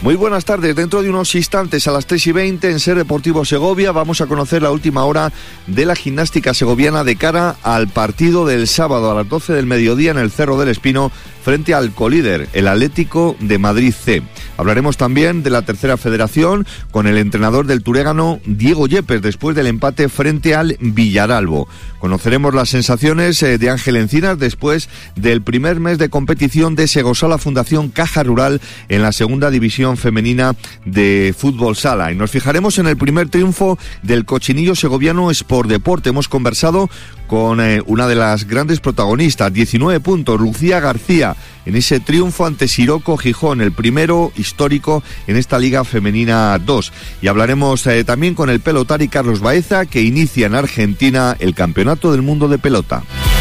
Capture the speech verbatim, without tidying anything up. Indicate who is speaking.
Speaker 1: Muy buenas tardes. Dentro de unos instantes, a las tres y veinte, en Ser Deportivo Segovia, vamos a conocer la última hora de la gimnástica segoviana de cara al partido del sábado a las doce del mediodía en el Cerro del Espino frente al colíder, el Atlético de Madrid C. Hablaremos también de la tercera federación con el entrenador del Turégano, Diego Yepes, después del empate frente al Villaralbo. Conoceremos las sensaciones de Ángel Encinas después del primer mes de competición de Segosala Fundación Caja Rural en la segunda división femenina de fútbol sala. Y nos fijaremos en el primer triunfo del cochinillo segoviano Sport Deporte. Hemos conversado con eh, una de las grandes protagonistas, diecinueve puntos, Lucía García, en ese triunfo ante Siroco Gijón, el primero histórico en esta Liga Femenina dos. Y hablaremos eh, también con el pelotari Carlos Baeza, que inicia en Argentina el Campeonato del Mundo de Pelota.